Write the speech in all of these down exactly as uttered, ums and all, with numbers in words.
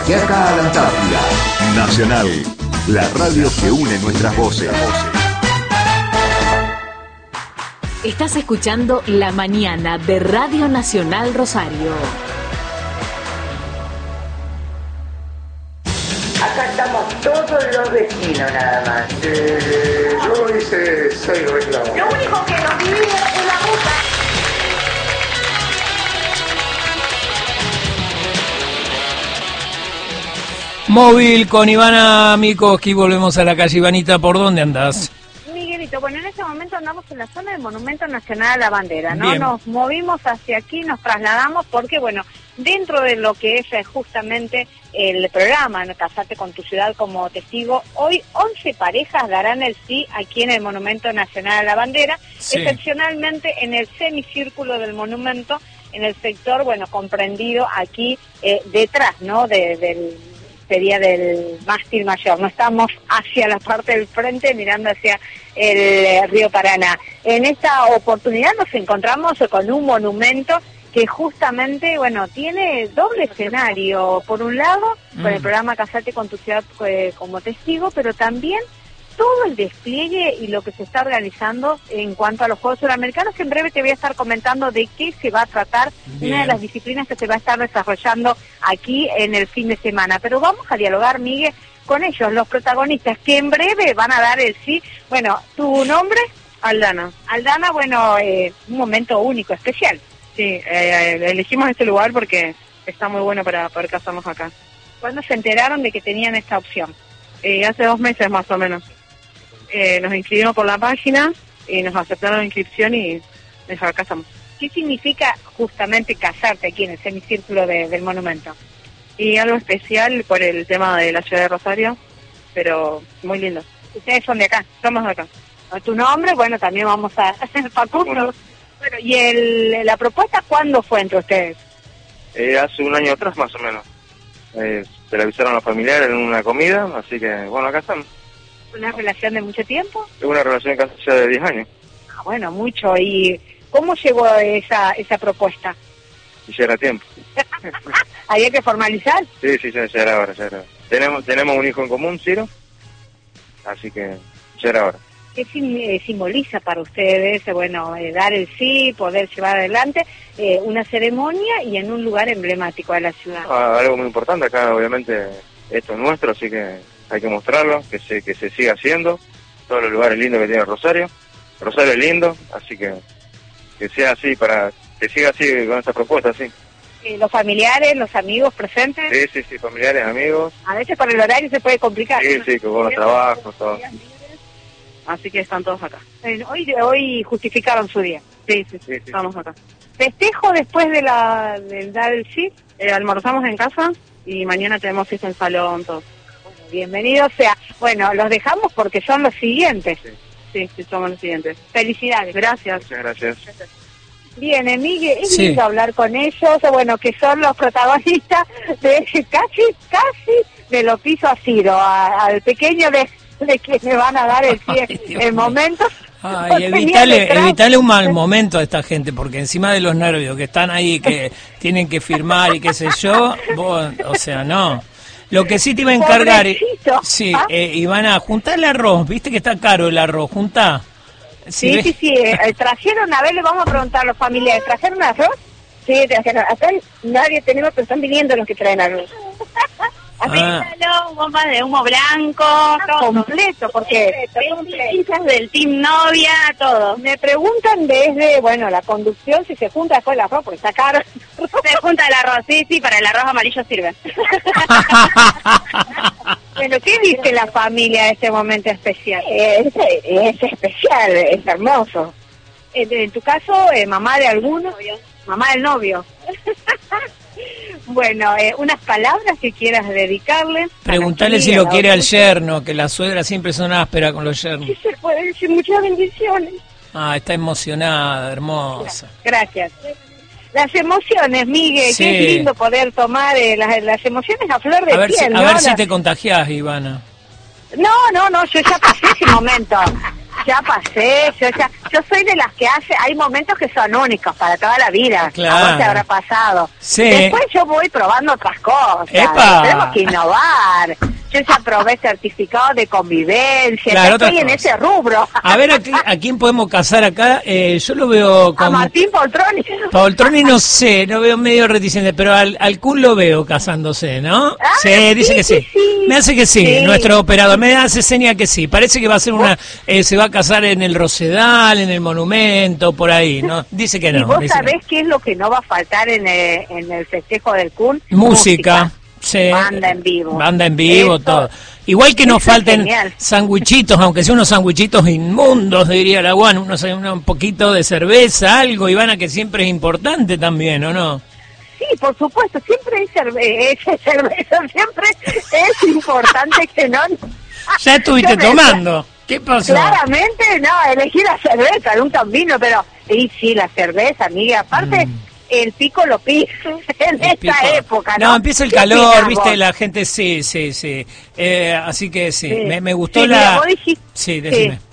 de acá a la Antártida. Nacional, la radio que une nuestras voces. Estás escuchando La Mañana de Radio Nacional Rosario. Acá estamos todos los vecinos nada más. Eh, yo hice seis reclamos. Lo único que nos divide es la ruta. Móvil con Ivana Mikoski, volvemos a la calle. Ivanita, ¿por dónde andás? Miguelito, bueno, en este momento andamos en la zona del Monumento Nacional a la Bandera, ¿no? Bien. Nos movimos hacia aquí, nos trasladamos porque, bueno, dentro de lo que es eh, justamente el programa, ¿no? Casate con tu ciudad como testigo, hoy once parejas darán el sí aquí en el Monumento Nacional a la Bandera, Sí. excepcionalmente en el semicírculo del monumento, en el sector, bueno, comprendido aquí eh, detrás, ¿no? De, del... sería del mástil mayor, no estamos hacia la parte del frente mirando hacia el eh, río Paraná. En esta oportunidad nos encontramos con un monumento que justamente, bueno, tiene doble escenario, por un lado, mm. con el programa Casate con tu ciudad eh, como testigo, pero también todo el despliegue y lo que se está organizando en cuanto a los Juegos Suramericanos, que en breve te voy a estar comentando de qué se va a tratar, Bien. Una de las disciplinas que se va a estar desarrollando aquí en el fin de semana. Pero vamos a dialogar, Miguel, con ellos, los protagonistas, que en breve van a dar el sí. Bueno, ¿tu nombre? Aldana. Aldana, bueno, eh, un momento único, especial. Sí, eh, elegimos este lugar porque está muy bueno para poder casarnos acá. ¿Cuándo se enteraron de que tenían esta opción? Eh, hace dos meses más o menos. Eh, nos inscribimos por la página y nos aceptaron la inscripción y nos casamos. ¿Qué significa justamente casarte aquí en el semicírculo de, del monumento? Y algo especial por el tema de la ciudad de Rosario, pero muy lindo. ¿Ustedes son de acá? Somos de acá. ¿Tu nombre? Bueno, también vamos a hacer Facundo. Bueno, ¿y el, la propuesta cuándo fue entre ustedes? Eh, hace un año atrás más o menos. Eh, se le avisaron a los familiares en una comida, así que bueno, acá estamos. ¿Una relación de mucho tiempo? Es una relación casi ya de diez años. Ah, bueno, mucho. ¿Y cómo llegó esa esa propuesta? Y ya era tiempo. ¿Había que formalizar? Sí, sí, ya, ya era hora, ya era hora. Tenemos, tenemos un hijo en común, Ciro, así que ya era hora. ¿Qué sim eh, simboliza para ustedes, eh, bueno, eh, dar el sí, poder llevar adelante eh, una ceremonia y en un lugar emblemático de la ciudad? Ah, algo muy importante acá, obviamente, esto es nuestro, así que hay que mostrarlo, que se que se siga haciendo, todos los lugares lindos que tiene Rosario. Rosario es lindo, así que que sea así, para que siga así con esta propuesta, sí. Eh, ¿Los familiares, los amigos presentes? Sí, sí, sí, familiares, amigos. A veces por el horario se puede complicar. Sí, sí, con los trabajos, todo. Así que están todos acá. Eh, hoy hoy justificaron su día. Sí, sí, sí, sí, sí. Estamos acá. ¿Festejo después de la del dar el sí? Eh, almorzamos en casa y mañana tenemos fiesta en salón, todo. Bienvenidos, o sea, bueno, los dejamos porque son los siguientes. Sí, sí, sí somos los siguientes. Felicidades. Gracias. Muchas gracias. Bien, Miguel, es Sí. lindo hablar con ellos, bueno, que son los protagonistas de casi, casi de lo piso a Ciro, a- al pequeño de, de que me van a dar el, Ay, pie, Dios el mío. momento. Ay, Tenía evitale, detrás- evitale un mal momento a esta gente, porque encima de los nervios que están ahí, que tienen que firmar y qué sé yo, vos, o sea, no. Lo que sí te iba a encargar, Pobrecito. sí, ¿Ah? eh, Ivana, juntá el arroz, viste que está caro el arroz, juntá. Si Sí, ves- sí, sí, eh, trajeron, a ver, le vamos a preguntar a los familiares, ¿trajeron arroz? Sí, trajeron, acá nadie tenemos, pero están viniendo los que traen arroz. Ah. Bombas de humo blanco, todo. Completo, porque Pinzas del team novia, todo. me preguntan desde, bueno, la conducción, si se junta después el arroz, porque está caro. Se junta el arroz, sí, sí, para el arroz amarillo sirve. Bueno, ¿qué dice la familia de este momento especial? Es, es especial, es hermoso. En, en tu caso, eh, mamá de alguno, mamá del novio. Bueno, eh, unas palabras que quieras dedicarle. Preguntale a la si tía, lo a la quiere al otra. yerno, que las suegras siempre son ásperas con los yernos. Sí se puede decir muchas bendiciones. Ah, está emocionada, hermosa. Gracias. Las emociones, Miguel, Sí. que es lindo poder tomar eh, las, las emociones a flor de A ver, si, piel, a ¿no? ver si Las- te contagiás, Ivana. No, no, no, yo ya pasé ese momento. ya pasé, yo ya, yo soy de las que hace, hay momentos que son únicos para toda la vida. Claro. A vos te habrá pasado. Sí. Después yo voy probando otras cosas. ¡Epa! Tenemos que innovar. Yo ya probé certificado de convivencia, Claro, ya estoy en otras ese rubro. A ver, ¿a, qui- a quién podemos casar acá? Eh, yo lo veo A con... Martín Poltroni. Poltroni no sé, lo veo medio reticente, pero al, al Kun lo veo casándose, ¿no? Ah, sí, sí, dice que sí. sí, sí. Me hace que sí, Sí. nuestro operador. Me hace seña que sí. Parece que va a ser una... Eh, se va a casar en el Rosedal, en el Monumento, por ahí, ¿no? Dice que no. ¿Y vos dice que no. sabés qué es lo que no va a faltar en el, en el festejo del Kun? Música. Sí. Banda en vivo. Banda en vivo, Eso- todo. Igual que nos eso es falten genial. sandwichitos, aunque sean unos sandwichitos inmundos, diría la Juan, unos, un poquito de cerveza, algo, Ivana, que siempre es importante también, ¿o no? Sí, por supuesto, siempre hay cerve eh, cerveza, siempre es importante que no... Ya estuviste Yo me- tomando. ¿Qué pasó? Claramente, no, elegí la cerveza, nunca vino, pero... Y sí, la cerveza, amiga, aparte... Mm. El pico lo pide en El esta pico. época, ¿no? No, empieza el ¿Qué calor, opinás viste, vos? la gente, sí, sí, sí. Eh, así que sí, Sí. Me, me gustó Sí, la... mira, vos dijiste- Sí, decime. Sí.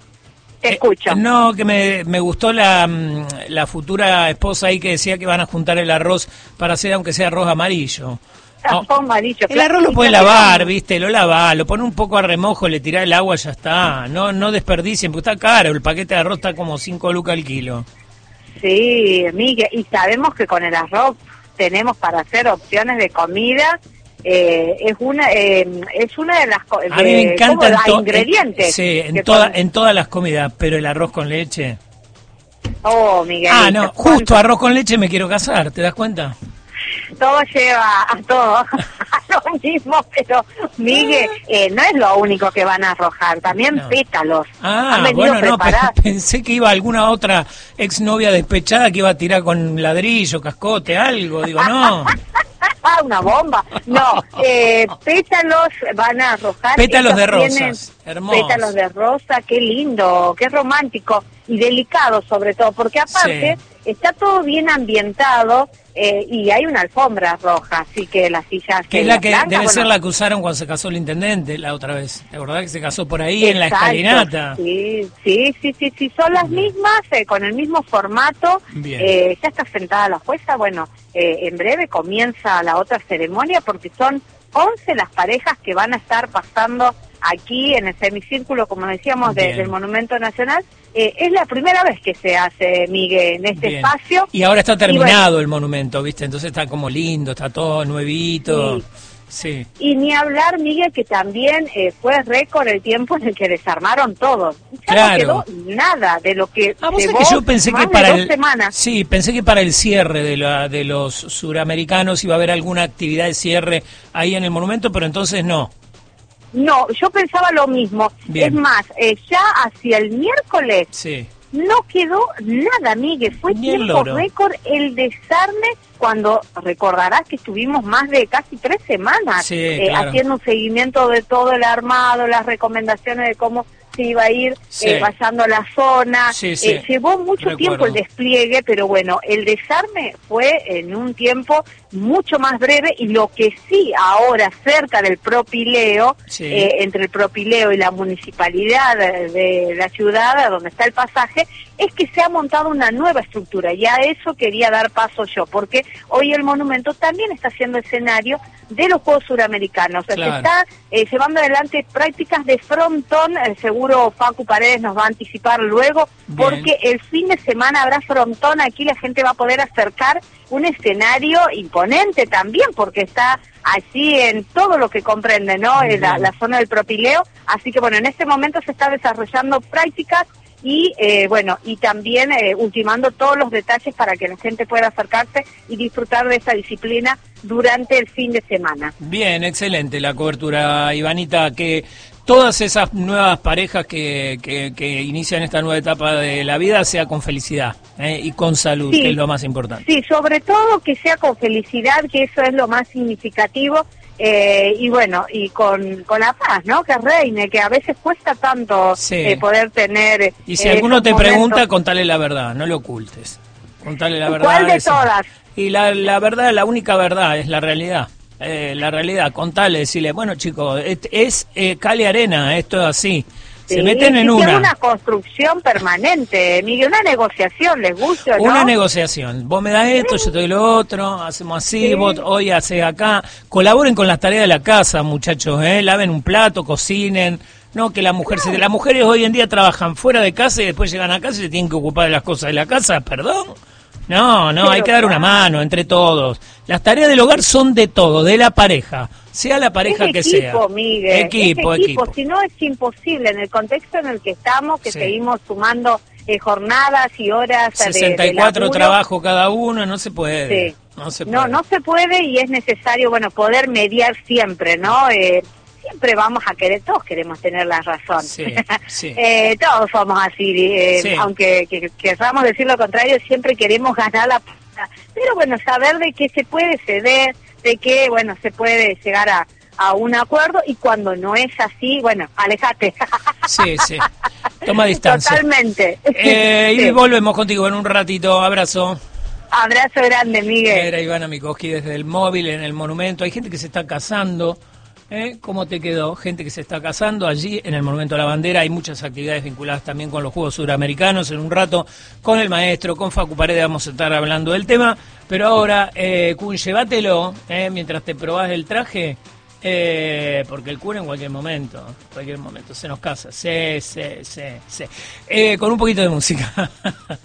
Te escucho. Eh, no, que me, me gustó la, mm, la futura esposa ahí que decía que van a juntar el arroz para hacer aunque sea arroz amarillo. No, Arroz amarillo, el claro. arroz lo Y puede también- lavar, viste, lo lava, lo pone un poco a remojo, le tira el agua, ya está. No no desperdicien, porque está caro, el paquete de arroz está como cinco lucas al kilo. Sí, Miguel, y sabemos que con el arroz tenemos para hacer opciones de comida. Eh, es una eh, es una de las co- A mí me de- encanta ¿cómo? en, Los to- ingredientes. en- sí, en, que toda, son- en todas las comidas, pero el arroz con leche. Oh, Miguel. Ah, no, justo arroz con leche me quiero casar, ¿te das cuenta? Todo lleva a todo a lo mismo, pero Miguel, eh, no es lo único que van a arrojar, también No. pétalos. Han Ah, venido bueno, no, pe- preparados. pensé que iba alguna otra exnovia despechada que iba a tirar con ladrillo, cascote, algo, digo, no. Ah, una bomba. No, eh, pétalos van a arrojar. Pétalos Estos de rosas, tienen hermosos. Pétalos de rosa, qué lindo, qué romántico y delicado sobre todo, porque aparte Sí. está todo bien ambientado eh, y hay una alfombra roja, así que las sillas... Que eh, es la que blancas, debe bueno, ser la que usaron cuando se casó el intendente la otra vez. ¿La verdad que se casó por ahí en la exacto, escalinata? Sí, sí, sí, sí, sí, son las mismas, eh, con el mismo formato. Bien. Eh, ya está sentada la jueza, bueno, eh, en breve comienza la otra ceremonia porque son once las parejas que van a estar pasando aquí en el semicírculo, como decíamos, de- Bien. del Monumento Nacional. Eh, es la primera vez que se hace, Miguel, en este Bien. espacio. Y ahora está Y bueno, terminado el monumento, ¿viste? Entonces está como lindo, está todo nuevito. Sí. Sí. Y ni hablar, Miguel, que también eh, fue récord el tiempo en el que desarmaron todo. Ya Claro. no quedó nada de lo que Ah, vos sabés llevó que yo pensé más que de para dos el semanas. sí, pensé que para el cierre de la de los suramericanos iba a haber alguna actividad de cierre ahí en el monumento, pero entonces no. No, yo pensaba lo mismo. Bien. Es más, eh, ya hacia el miércoles Sí. no quedó nada, Miguel. Fue Ni el tiempo loro. récord el desarme cuando recordarás que estuvimos más de casi tres semanas Sí, eh, claro. haciendo un seguimiento de todo el armado, las recomendaciones de cómo se iba a ir Sí. eh, vallando la zona. Sí, sí. Eh, llevó mucho Recuerdo. tiempo el despliegue, pero bueno, el desarme fue en un tiempo mucho más breve y lo que sí ahora cerca del propileo, Sí. eh, entre el propileo y la municipalidad de, de la ciudad donde está el pasaje, es que se ha montado una nueva estructura y a eso quería dar paso yo, porque hoy el monumento también está siendo escenario de los Juegos Suramericanos. Se Claro. está eh, llevando adelante prácticas de frontón, eh, seguro Facu Paredes nos va a anticipar luego, Bien. porque el fin de semana habrá frontón, aquí la gente va a poder acercar un escenario imponente también, porque está allí en todo lo que comprende, ¿no? En la, Bien. la zona del propileo, así que bueno, en este momento se está desarrollando prácticas y eh, bueno, y también eh, ultimando todos los detalles para que la gente pueda acercarse y disfrutar de esta disciplina durante el fin de semana. Bien, excelente la cobertura, Ivanita, que todas esas nuevas parejas que, que, que inician esta nueva etapa de la vida sea con felicidad ¿eh? y con salud, Sí. que es lo más importante. Sí, sobre todo que sea con felicidad, que eso es lo más significativo, eh, y bueno, y con, con la paz, ¿no? Que reine, que a veces cuesta tanto Sí. eh, poder tener... Y si eh, alguno esos te momentos. pregunta, contale la verdad, no lo ocultes. Contale la verdad. ¿Cuál de eso. todas? Y la, la verdad, la única verdad es la realidad. Eh, la realidad, contale, decirle, bueno chicos, es, es eh, cal y arena, esto es así. Sí, se meten en sí, una. Es una construcción permanente, Miguel, una negociación, ¿les gusta o no? Una negociación. Vos me das esto, yo te doy lo otro, hacemos así, Sí. vos hoy haces acá. Colaboren con las tareas de la casa, muchachos, ¿eh? Laven un plato, cocinen. No, que la mujer se, las mujeres hoy en día trabajan fuera de casa y después llegan a casa y se tienen que ocupar de las cosas de la casa, perdón. No, no, Pero hay que dar una claro. mano entre todos. Las tareas del hogar son de todo, de la pareja, sea la pareja es que equipo, sea. Miguel, Equipo, es equipo. Si no es imposible en el contexto en el que estamos, que Sí. seguimos sumando eh, jornadas y horas de- sesenta y cuatro de laburo. trabajos cada uno, no se puede. Sí. No se puede. No, no se puede y es necesario, bueno, poder mediar siempre, ¿no? Eh, siempre vamos a querer, todos queremos tener la razón. Sí, sí. eh, todos somos así, eh, Sí. aunque que, queramos decir lo contrario, siempre queremos ganar la partida. Pero bueno, saber de que se puede ceder, de que, bueno, se puede llegar a, a un acuerdo y cuando no es así, bueno, alejate. Sí, sí. Toma distancia. Totalmente. Eh, Sí. Y volvemos contigo en un ratito. Abrazo. Abrazo grande, Miguel. Era Ivana Mikoski desde el móvil en el monumento. Hay gente que se está casando. ¿Eh? ¿Cómo te quedó? Gente que se está casando allí en el Monumento a la Bandera. Hay muchas actividades vinculadas también con los Juegos Suramericanos. En un rato con el maestro, con Facu Paredes vamos a estar hablando del tema. Pero ahora, eh, Kun, llévatelo ¿eh? mientras te probás el traje. Eh, porque el cura en cualquier momento, en cualquier momento se nos casa. Sí, sí, sí, sí. Eh, con un poquito de música.